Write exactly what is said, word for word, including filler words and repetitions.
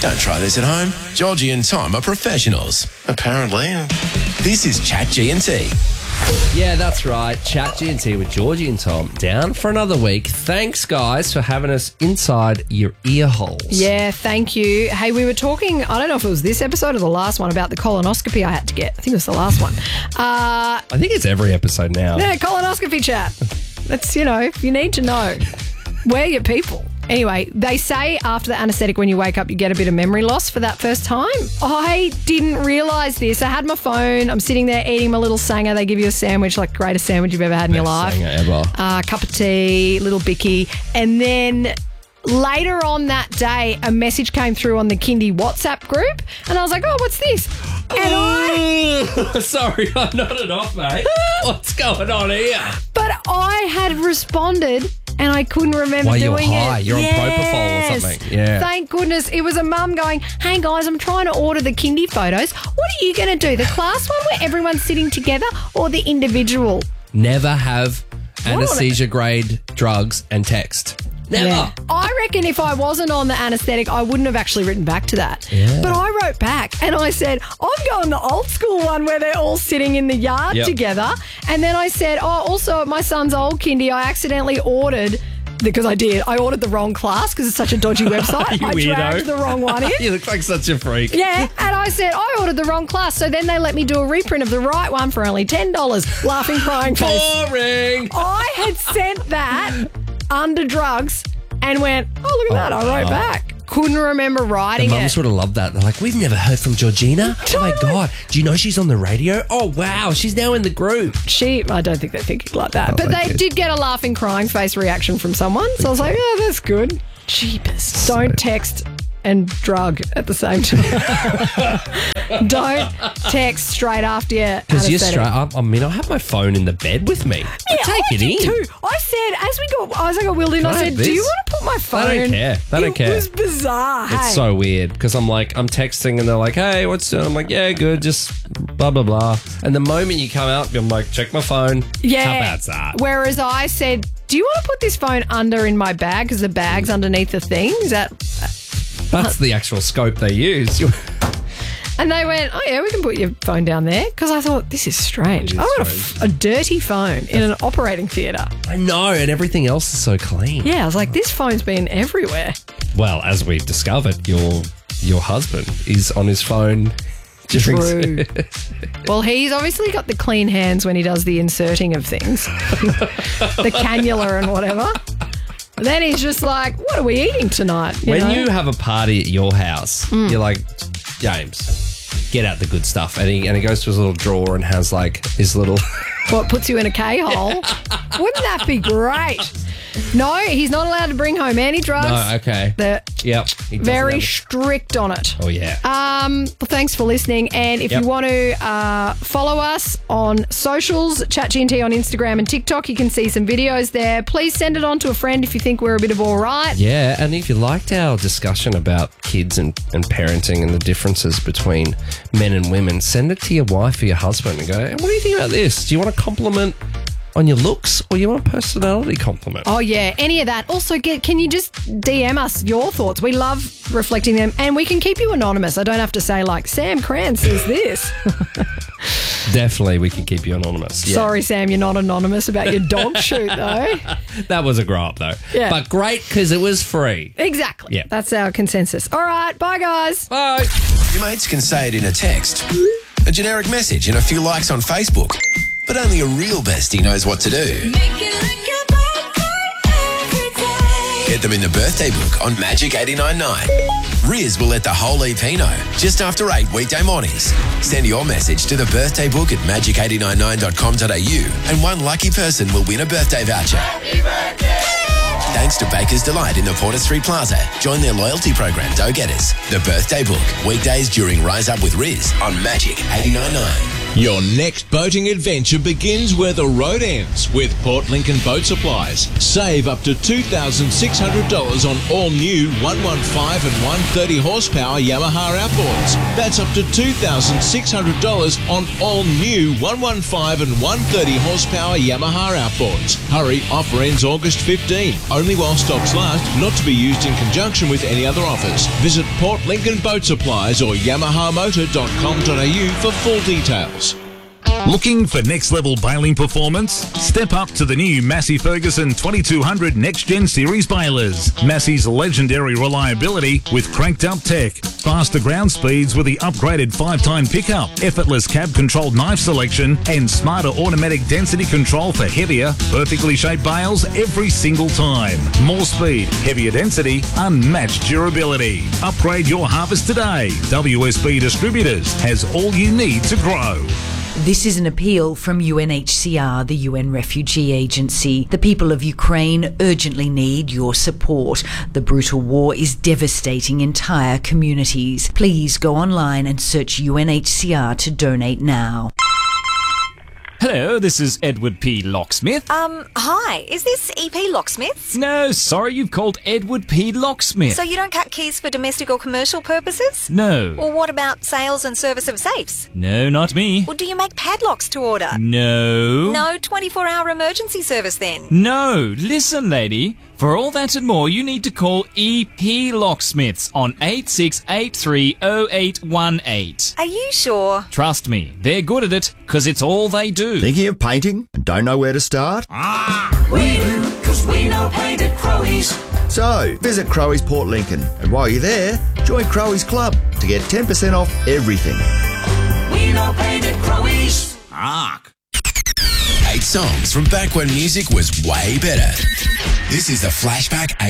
Don't try this at home. Georgie and Tom are professionals, apparently. This is Chat G and T. Yeah, that's right. Chat G and T with Georgie and Tom down for another week. Thanks, guys, for having us inside your ear holes. Yeah, thank you. Hey, we were talking, I don't know if it was this episode or the last one, about the colonoscopy I had to get. I think it was the last one. Uh, I think it's every episode now. yeah, colonoscopy chat. That's, you know, you need to know. We're your people. Anyway, they say after the anaesthetic when you wake up you get a bit of memory loss for that first time. I didn't realise this. I had my phone. I'm sitting there eating my little sanger. They give you a sandwich, like the greatest sandwich you've ever had in your life. Sanger ever. Uh, cup of tea, little bicky. And then later on that day, a message came through on the Kindy WhatsApp group. And I was like, oh, what's this? And I... Sorry, I nodded off, mate. What's going on here? But I had responded... and I couldn't remember Why, doing you're high. it. You're on yes. propofol or something. Yeah. Thank goodness. It was a mum going, hey, guys, I'm trying to order the kindy photos. What are you going to do? The class one where everyone's sitting together or the individual? Never have anaesthesia grade drugs and text. Never. Yeah. I reckon if I wasn't on the anaesthetic, I wouldn't have actually written back to that. Yeah. But I wrote back and I said, I'm going the old school one where they're all sitting in the yard Yep. together. And then I said, oh, also at my son's old kindy, I accidentally ordered... because I did. I ordered the wrong class because it's such a dodgy website. You I weirdo. dragged the wrong one in. You look like such a freak. Yeah, and I said, I ordered the wrong class. So then they let me do a reprint of the right one for only ten dollars. Laughing, crying face. Boring. I had sent that under drugs and went, oh, look at that. I wrote back. Couldn't remember The writing mums it. would have loved that. They're like, we've never heard from Georgina. Oh, my God. Do you know she's on the radio? Oh, wow. She's now in the group. She, I don't think they're thinking like that. Oh, but they they did. did get a laughing, crying face reaction from someone. So I was like, oh, that's good. Jeepers. Don't text and drug at the same time. Don't text straight after your Because you're anaesthetic. straight up. I mean, I have my phone in the bed with me. Yeah, I take I it did in. too. I said, as we got, as I got wheeled in, Can I I said, have do you this? want to put my phone? They don't care. They don't it care. It was bizarre. It's hey? so weird because I'm like, I'm texting and they're like, hey, what's doing? I'm like, yeah, good, just blah, blah, blah. And the moment you come out, I'm like, check my phone. Yeah. How bad's that? Whereas I said, do you want to put this phone under in my bag because the bag's underneath the thing? Is that... That's the actual scope they use. And they went, oh, yeah, we can put your phone down there. Because I thought, this is strange. It is I've got a, strange. f- a dirty phone in an operating theatre. I know, and everything else is so clean. Yeah, I was like, this phone's been everywhere. Well, as we've discovered, your your husband is on his phone. during- True. Well, he's obviously got the clean hands when he does the inserting of things. The cannula and whatever. And then he's just like, what are we eating tonight? You when know? you have a party at your house, you're like, James, get out the good stuff. And he, and he goes to his little drawer and has like his little... What puts you in a K-hole? Wouldn't that be great? No, he's not allowed to bring home any drugs. No, okay. They're Yep. he doesn't very have- strict on it. Oh, yeah. Um, well, thanks for listening. And if Yep. you want to uh, follow us on socials, Chat G and T on Instagram and TikTok, you can see some videos there. Please send it on to a friend if you think we're a bit of all right. Yeah, and if you liked our discussion about kids and, and parenting and the differences between men and women, send it to your wife or your husband and go, hey, what do you think about this? Do you want a compliment on your looks or you want a personality compliment? Oh, yeah, any of that. Also, get, can you just D M us your thoughts? We love reflecting them, and we can keep you anonymous. I don't have to say, like, Sam Cran says this. Definitely, we can keep you anonymous. Yeah. Sorry, Sam, you're not anonymous about your dog shoot, though. That was a grow up, though. Yeah. But great because it was free. Exactly. Yeah. That's our consensus. All right, bye, guys. Bye. Your mates can say it in a text, a generic message, and a few likes on Facebook. But only a real bestie knows what to do. Get them in the birthday book on Magic eighty-nine point nine. Riz will let the whole E P know just after eight weekday mornings. Send your message to the birthday book at magic eight nine nine dot com dot a u and one lucky person will win a birthday voucher. Happy birthday! Thanks to Baker's Delight in the Porter Street Plaza. Join their loyalty program, Go Getters. The birthday book. Weekdays during Rise Up with Riz on Magic eighty-nine point nine. Your next boating adventure begins where the road ends with Port Lincoln Boat Supplies. Save up to two thousand six hundred dollars on all new one fifteen and one thirty horsepower Yamaha outboards. That's up to two thousand six hundred dollars on all new one fifteen and one thirty horsepower Yamaha outboards. Hurry, offer ends August fifteenth. Only while stocks last, not to be used in conjunction with any other offers. Visit Port Lincoln Boat Supplies or yamaha motor dot com dot a u for full details. Looking for next-level baling performance? Step up to the new Massey Ferguson twenty-two hundred Next Gen Series balers. Massey's legendary reliability with cranked-up tech, faster ground speeds with the upgraded five-time pickup, effortless cab-controlled knife selection, and smarter automatic density control for heavier, perfectly shaped bales every single time. More speed, heavier density, unmatched durability. Upgrade your harvest today. W S B Distributors has all you need to grow. This is an appeal from U N H C R, the U N Refugee Agency. The people of Ukraine urgently need your support. The brutal war is devastating entire communities. Please go online and search U N H C R to donate now. Hello, this is Edward P. Locksmith. Um, hi, is this E P Locksmiths? No, sorry, you've called Edward P. Locksmith. So you don't cut keys for domestic or commercial purposes? No. Well, what about sales and service of safes? No, not me. Well, do you make padlocks to order? No. No twenty-four hour emergency service then? No, listen, lady. For all that and more, you need to call E P Locksmiths on eight six eight three oh eight one eight. Are you sure? Trust me, they're good at it, because it's all they do. Thinking of painting and don't know where to start? Ah, we do, because we know paint at Crowey's. So, visit Crowey's Port Lincoln, and while you're there, join Crowey's Club to get ten percent off everything. We know paint at Crowey's. Ark. Eight songs from back when music was way better. This is the Flashback